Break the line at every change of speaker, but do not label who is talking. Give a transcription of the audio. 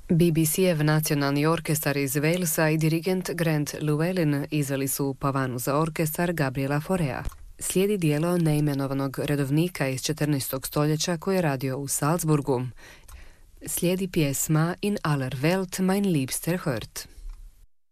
BBC-ev nacionalni orkestar iz Walesa i dirigent Grant Llewellyn izveli su Pavanu za orkestar Gabriela Faurea. Slijedi dijelo neimenovanog redovnika iz 14. stoljeća koji je radio u Salzburgu. Slijedi pjesma In aller Welt mein liebster Hört.